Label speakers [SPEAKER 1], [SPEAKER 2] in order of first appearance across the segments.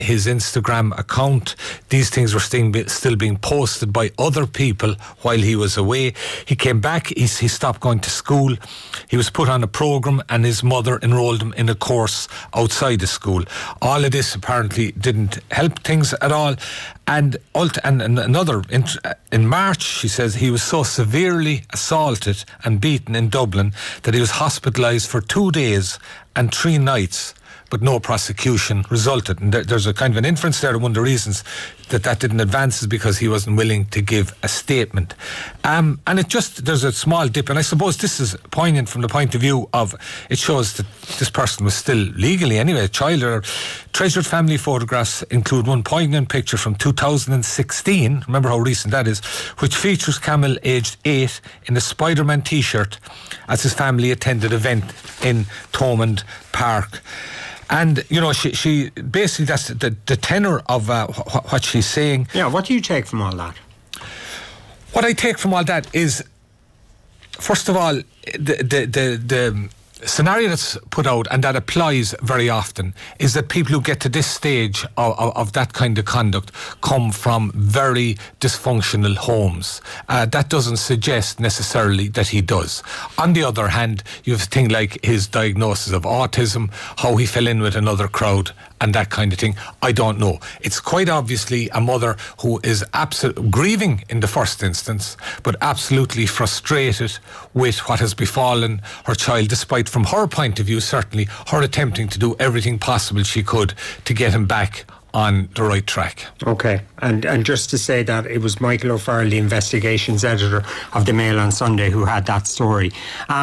[SPEAKER 1] his Instagram account. These things were still being posted by other people while he was away. He came back, he stopped going to school, he was put on a programme, and his mother enrolled him in a course outside the school. All of this apparently didn't help things at all. And another, in March, she says, he was so severely assaulted and beaten in Dublin that he was hospitalised for 2 days and 3 nights, but no prosecution resulted. And there's a kind of an inference there. One of the reasons that didn't advance is because he wasn't willing to give a statement. And there's a small dip, and I suppose this is poignant from the point of view of, it shows that this person was still legally, anyway, a child. Treasured family photographs include one poignant picture from 2016, remember how recent that is, which features Kamil, aged 8, in a Spider-Man t-shirt as his family attended an event in Thomond Park. And, you know, she basically, that's the tenor of what she's saying.
[SPEAKER 2] Yeah, what do you take from all that?
[SPEAKER 1] What I take from all that is, first of all, the scenario that's put out, and that applies very often, is that people who get to this stage of that kind of conduct come from very dysfunctional homes. That doesn't suggest necessarily that he does. On the other hand, you have a thing like his diagnosis of autism, how he fell in with another crowd, and that kind of thing. I don't know. It's quite obviously a mother who is grieving in the first instance, but absolutely frustrated with what has befallen her child, despite, from her point of view, certainly, her attempting to do everything possible she could to get him back on the right track.
[SPEAKER 2] Okay, and just to say that it was Michael O'Farrell, the investigations editor of the Mail on Sunday, who had that story.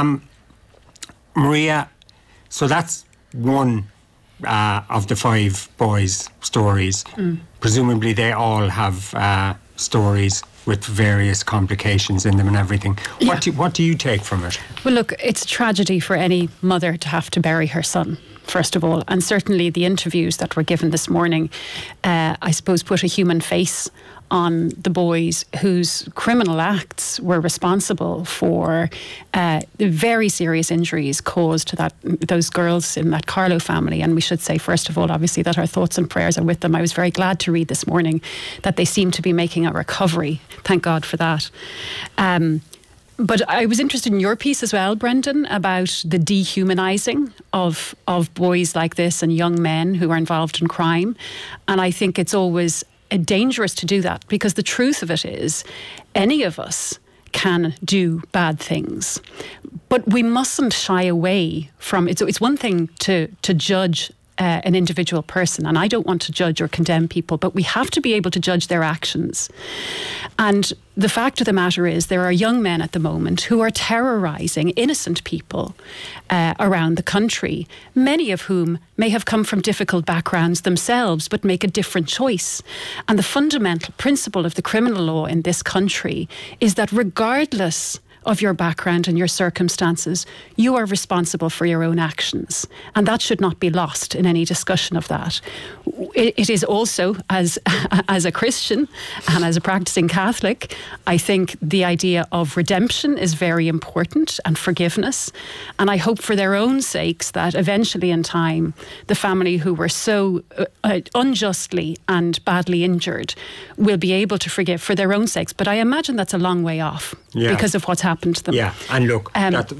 [SPEAKER 2] Maria, so that's one of the 5 boys' stories. Presumably they all have stories with various complications in them and everything.
[SPEAKER 3] Yeah.
[SPEAKER 2] What do you take from it?
[SPEAKER 3] Well, look, it's a tragedy for any mother to have to bury her son, first of all. And certainly the interviews that were given this morning, I suppose, put a human face on the boys whose criminal acts were responsible for the very serious injuries caused to those girls in that Carlow family. And we should say, first of all, obviously, that our thoughts and prayers are with them. I was very glad to read this morning that they seem to be making a recovery. Thank God for that. But I was interested in your piece as well, Brendan, about the dehumanising of boys like this and young men who are involved in crime. And I think it's always dangerous to do that, because the truth of it is any of us can do bad things, but we mustn't shy away from it. So it's one thing to judge an individual person, and I don't want to judge or condemn people, but we have to be able to judge their actions. And the fact of the matter is there are young men at the moment who are terrorising innocent people around the country, many of whom may have come from difficult backgrounds themselves but make a different choice. And the fundamental principle of the criminal law in this country is that regardless of your background and your circumstances, you are responsible for your own actions. And that should not be lost in any discussion of that. It is also, as a Christian and as a practicing Catholic, I think the idea of redemption is very important, and forgiveness. And I hope for their own sakes that eventually in time, the family who were so unjustly and badly injured will be able to forgive for their own sakes. But I imagine that's a long way off because of what's happened to them.
[SPEAKER 2] Yeah, and look,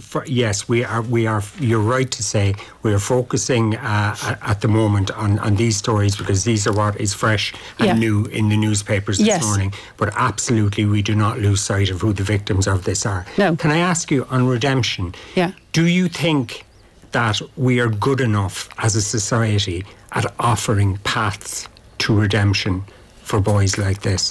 [SPEAKER 2] yes, we are. You're right to say we are focusing at the moment on these stories because these are what is fresh and new in the newspapers this morning. But absolutely, we do not lose sight of who the victims of this are.
[SPEAKER 3] No.
[SPEAKER 2] Can I ask you on redemption?
[SPEAKER 3] Yeah.
[SPEAKER 2] Do you think that we are good enough as a society at offering paths to redemption for boys like this?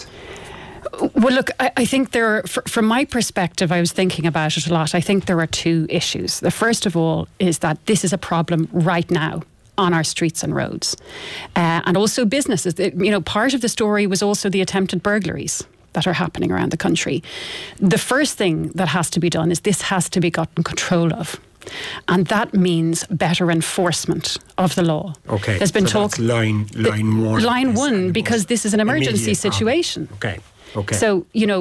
[SPEAKER 3] Well, look, I think there are, from my perspective, I was thinking about it a lot. I think there are 2 issues. The first of all is that this is a problem right now on our streets and roads. And also businesses. Part of the story was also the attempted burglaries that are happening around the country. The first thing that has to be done is this has to be gotten control of. And that means better enforcement of the law.
[SPEAKER 2] Okay.
[SPEAKER 3] There's been talk.
[SPEAKER 2] That's line 1.
[SPEAKER 3] Line 1, because this is an emergency situation.
[SPEAKER 2] Okay.
[SPEAKER 3] So,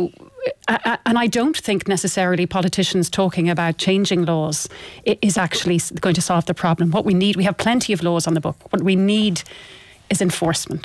[SPEAKER 3] and I don't think necessarily politicians talking about changing laws is actually going to solve the problem. What we need, we have plenty of laws on the book. What we need is enforcement.